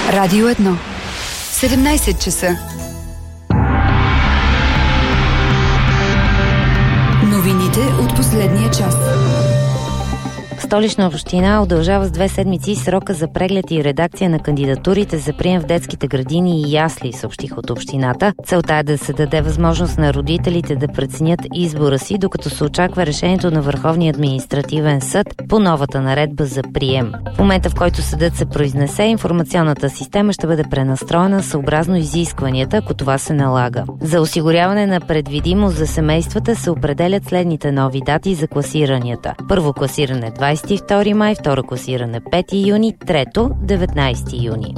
Радио 1. 17 часа. Новините от последния час. Столична община удължава с 2 седмици срока за преглед и редакция на кандидатурите за прием в детските градини и ясли, съобщиха от общината. Целта е да се даде възможност на родителите да преценят избора си, докато се очаква решението на Върховния административен съд по новата наредба за прием. В момента, в който съдът се произнесе, информационната система ще бъде пренастроена съобразно изискванията, ако това се налага. За осигуряване на предвидимост за семействата се определят следните нови дати за класиранията. Първо класиране 22 май, второ класиране 5 юни, трето 19 юни.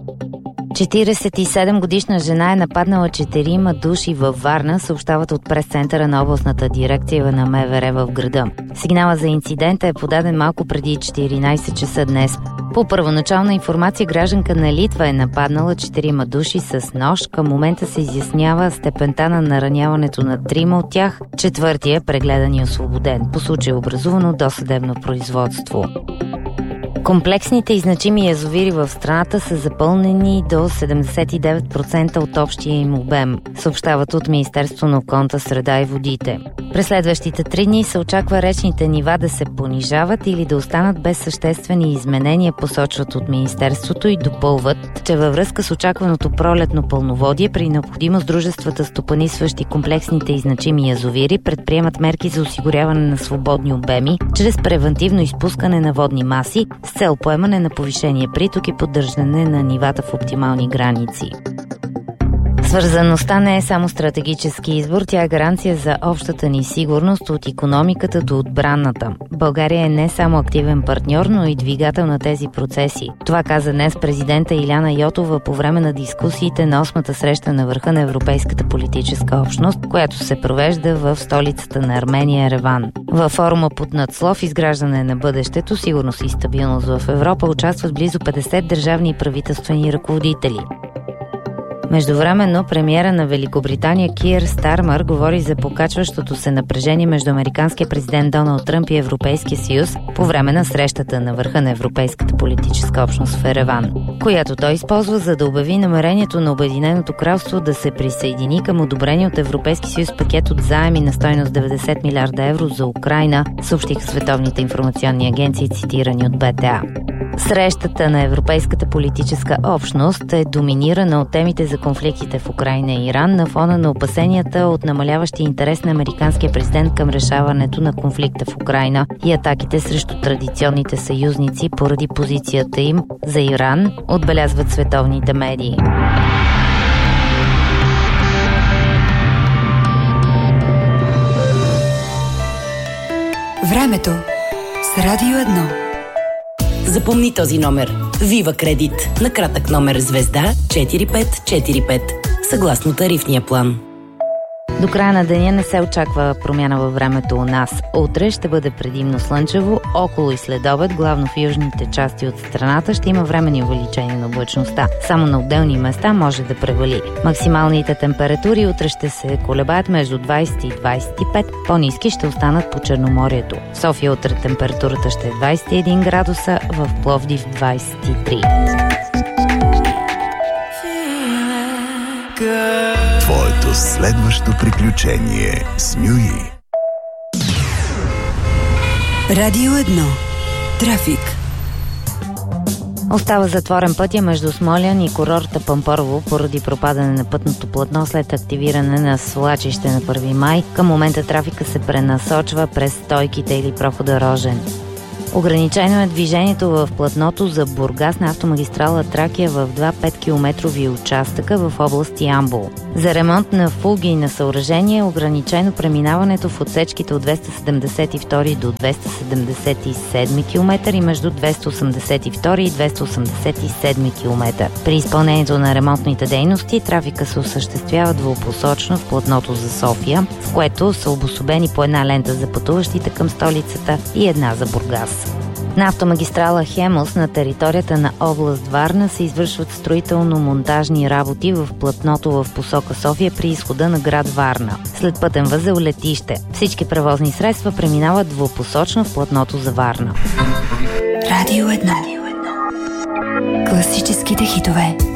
47-годишна жена е нападнала 4 души във Варна, съобщават от прес-центъра на областната дирекция на МВР в града. Сигнала за инцидента е подаден малко преди 14 часа днес. По първоначална информация, гражданка на Литва е нападнала 4 души с нож. Към момента се изяснява степента на нараняването на 3 от тях. Четвъртия е прегледан и освободен. По случай образувано досъдебно производство. Комплексните и значими язовири в страната са запълнени до 79% от общия им обем, съобщават от Министерството на околната среда и водите. През следващите 3 дни се очаква речните нива да се понижават или да останат без съществени изменения, посочват от Министерството и допълват, че във връзка с очакваното пролетно пълноводие при необходимост дружествата, стопанисващи комплексните и значими язовири, предприемат мерки за осигуряване на свободни обеми чрез превантивно изпускане на водни маси с цел поемане на повишение приток и поддържане на нивата в оптимални граници. Свързаността не е само стратегически избор, тя е гаранция за общата ни сигурност от икономиката до отбраната. България е не само активен партньор, но и двигател на тези процеси. Това каза днес президента Иляна Йотова по време на дискусиите на 8-та среща на върха на Европейската политическа общност, която се провежда в столицата на Армения Ереван. Във форума под надслов "Изграждане на бъдещето, сигурност и стабилност в Европа" участват близо 50 държавни и правителствени ръководители. Междувременно, премиера на Великобритания Кийър Стармър говори за покачващото се напрежение между американския президент Доналд Тръмп и Европейския съюз по време на срещата на върха на Европейската политическа общност в Ереван, която той използва, за да обяви намерението на Обединеното кралство да се присъедини към одобрение от Европейския съюз пакет от заеми на стойност 90 милиарда евро за Украйна, съобщиха световните информационни агенции, цитирани от БТА. Срещата на Европейската политическа общност е доминирана от темите за конфликтите в Украйна и Иран на фона на опасенията от намаляващия интерес на американския президент към решаването на конфликта в Украйна и атаките срещу традиционните съюзници поради позицията им за Иран, отбелязват световните медии. Времето с Радио 1. Запомни този номер. Вива Кредит. На кратък номер звезда 4545. Съгласно тарифния план. До края на деня не се очаква промяна във времето у нас. Утре ще бъде предимно слънчево, около и следобед, главно в южните части от страната, ще има временни увеличения на облачността. Само на отделни места може да превали. Максималните температури утре ще се колебаят между 20 и 25, по-ниски ще останат по Черноморието. В София утре температурата ще е 21 градуса, в Пловдив 23. Твоето следващо приключение с Нюи. Радио 1. Трафик. Остава затворен пътя между Смолян и курорта Пампорово поради пропадане на пътното платно след активиране на свлачище на 1 май. Към момента трафика се пренасочва през стойките или прохода Рожен. Ограничено е движението в платното за Бургас на автомагистрала Тракия в 2 5-километрови участъка в област Ямбол. За ремонт на фуги и на съоръжение е ограничено преминаването в отсечките от 272 до 277 км и между 282 и 287 км. При изпълнението на ремонтните дейности трафика се осъществява двупосочно в платното за София, в което са обособени по една лента за пътуващите към столицата и една за Бургас. На автомагистрала Хемус на територията на област Варна се извършват строително-монтажни работи в платното в посока София при изхода на град Варна. След пътен възел летище. Всички превозни средства преминават двупосочно в платното за Варна. Радио 1. Класически класическите хитове.